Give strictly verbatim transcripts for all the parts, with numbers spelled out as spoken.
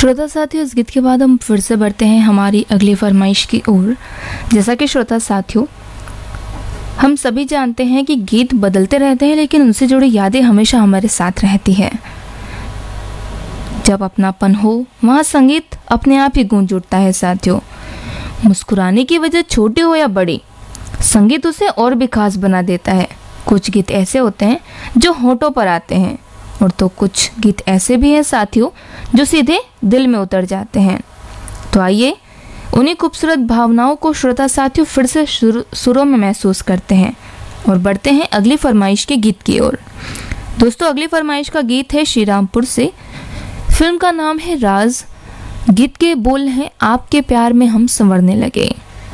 श्रोता साथियों, इस गीत के बाद हम फिर से बढ़ते हैं हमारी अगली फरमाइश की ओर। जैसा कि श्रोता साथियों, हम सभी जानते हैं कि गीत बदलते रहते हैं, लेकिन उनसे जुड़ी यादें हमेशा हमारे साथ रहती है। जब अपनापन हो, वहाँ संगीत अपने आप ही गूंज उठता है साथियों। मुस्कुराने की वजह छोटी हो या बड़ी, संगीत उसे और भी खास बना देता है। कुछ गीत ऐसे होते हैं जो होठों पर आते हैं, और तो कुछ गीत ऐसे भी हैं साथियों जो सीधे दिल में उतर जाते हैं। तो आइए उन्हीं खूबसूरत भावनाओं को श्रोता साथियों फिर से सुरों में महसूस करते हैं और बढ़ते हैं अगली फरमाइश के गीत की ओर। दोस्तों, अगली फरमाइश का गीत है श्री रामपुर से। फिल्म का नाम है राज। गीत के बोल हैं, आपके प्यार में हम संवरने लगे।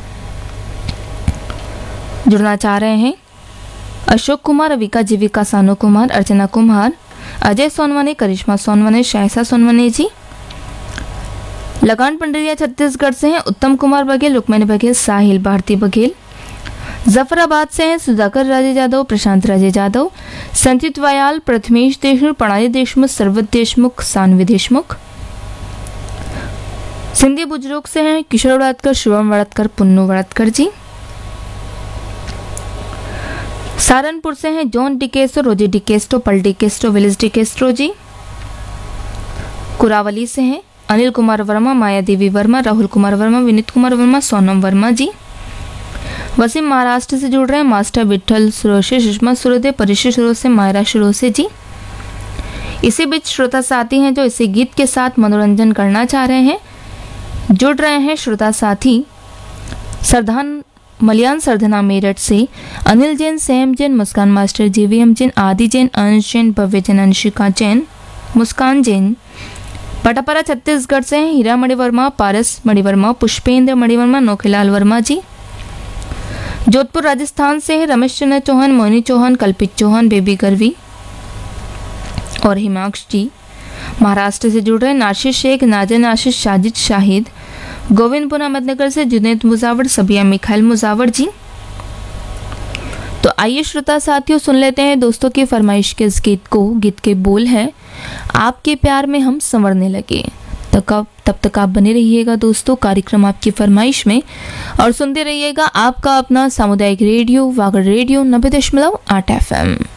जुड़ना चाह रहे हैं अशोक कुमार, अविका जीविका, सानू कुमार, अर्चना कुमार, अजय सोनवने, करिश्मा सोनवने, शायसा सोनवने जी। लगान पंडरिया छत्तीसगढ़ से हैं उत्तम कुमार बघेल, रुक्मिणी बघेल, साहिल भारती बघेल। जफराबाद से हैं सुधाकर राजे जादव, प्रशांत राजे जादव, संचित वायाल, प्रथमेश देशमुख, प्रणाली देशमुख, सरवत देशमुख, सानवी देशमुख। सिंधी बुजुर्ग से हैं किशोर वड़तकर, शुभम वड़तकर, पुन्नू वड़तकर जी। सहारनपुर से हैं जॉन डिकेस्टो, रोजी डिकेस्टो, पल डिकेस्टो, विलिस डिकेस्टो जी। कुरावली से हैं अनिल कुमार वर्मा, माया देवी वर्मा, राहुल कुमार वर्मा, विनीत कुमार वर्मा, सोनम वर्मा जी। वसीम महाराष्ट्र से जुड़ रहे हैं मास्टर विठल सुरोसे, सुषमा सुरोदे, परिशी सुरोसे, मायरा सुरोसे जी। इसी बीच श्रोता साथी हैं जो इसी गीत के साथ मनोरंजन करना चाह रहे हैं, जुड़ रहे हैं श्रोता साथी सरदान मलियान सरधना मेरठ से अनिल जैन, सैम जैन, मुस्कान मास्टर, जीवीएम जैन, आदि जैन, अंश जैन, भव्य जैन, अंशिका जैन, मुस्कान जैन। पटापरा छत्तीसगढ़ से हैं हीरा मणिवर्मा, पारस मणिवर्मा, पुष्पेंद्र मणिवर्मा, नोखीलाल वर्मा जी। जोधपुर राजस्थान से है रमेश चंद्र चौहान, मोहिनी चौहान, कल्पित चौहान, बेबी गर्वी और हिमांश जी। महाराष्ट्र से जुड़ रहे हैं नाशिर शेख, नाजन आशीष, साजिद शाहिद, गोविंदपुर अहमदनगर से जुनैद मुजावर, सबिया मिखाइल मुजावर जी। तो आइए श्रोता साथियों सुन लेते हैं दोस्तों की फरमाइश के इस गीत को। गीत के बोल है, आपके प्यार में हम संवरने लगे। तब आप तब तक आप बने रहिएगा दोस्तों कार्यक्रम आपकी फरमाइश में, और सुनते रहिएगा आपका अपना सामुदायिक रेडियो वागड़ रेडियो नब्बे दशमलव आठ एफ एम।